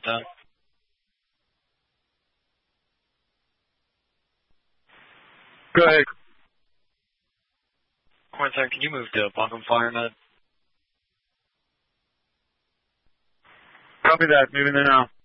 Done. Go ahead. Quinton, can you move to Buncombe Fire Med? Copy that. Moving there now.